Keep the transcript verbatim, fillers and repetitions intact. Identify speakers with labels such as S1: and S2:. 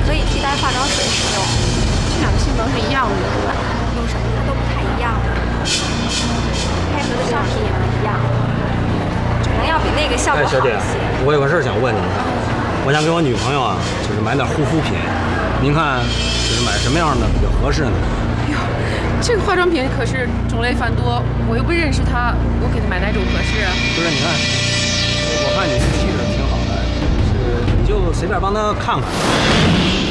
S1: 可以替代化妆水使用。
S2: 这两个性能是一样的，是吧？
S1: 用什么它都不太一样的，配合的商品也不一样，可能要比那个效果
S3: 哎，小姐，
S1: 好一些。
S3: 我有个事儿想问您，我想给我女朋友啊，就是买点护肤品，您看就是买什么样的比较合适呢？
S2: 哟，这个化妆品可是种类繁多，我又不认识她，我给她买哪种合适啊？
S3: 不是，你看，我看你这气质挺好的，是你就随便帮她看看。